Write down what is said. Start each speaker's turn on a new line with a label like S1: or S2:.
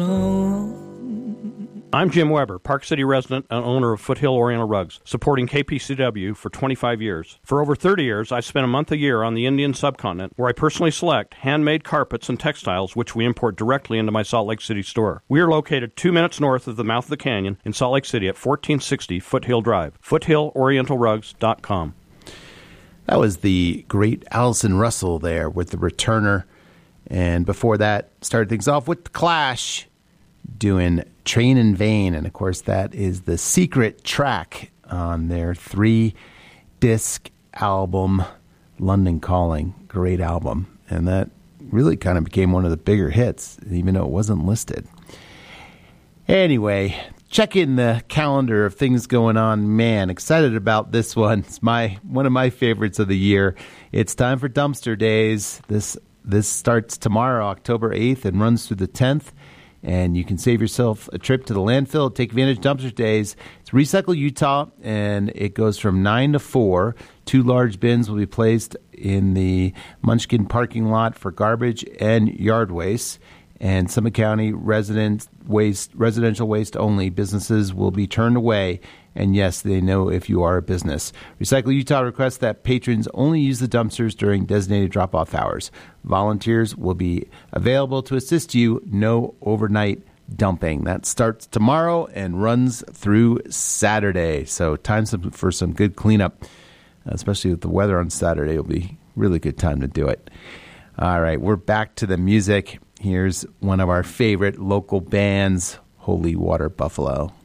S1: I'm Jim Weber, Park City resident and owner of Foothill Oriental Rugs, supporting KPCW for 25 years. For over 30 years, I've spent a month a year on the Indian subcontinent, where I personally select handmade carpets and textiles, which we import directly into my Salt Lake City store. We are located 2 minutes north of the mouth of the canyon in Salt Lake City at 1460 Foothill Drive. FoothillOrientalRugs.com.
S2: That was the great Allison Russell there with The Returner. And before that, started things off with The Clash doing Train in Vain. And, of course, that is the secret track on their 3-disc album, London Calling. Great album. And that really kind of became one of the bigger hits, even though it wasn't listed. Anyway, check in the calendar of things going on. Man, excited about this one. It's one of my favorites of the year. It's time for Dumpster Days. This starts tomorrow, October 8th, and runs through the 10th. And you can save yourself a trip to the landfill. Take advantage of Dumpster Days. It's Recycle Utah, and it goes from 9 to 4. 2 large bins will be placed in the Munchkin parking lot for garbage and yard waste. And Summit County residential waste only. Businesses will be turned away. And yes, they know if you are a business. Recycle Utah requests that patrons only use the dumpsters during designated drop-off hours. Volunteers will be available to assist you. No overnight dumping. That starts tomorrow and runs through Saturday. So time for some good cleanup, especially with the weather on Saturday. It'll be a really good time to do it. All right, we're back to the music. Here's one of our favorite local bands, Holy Water Buffalo.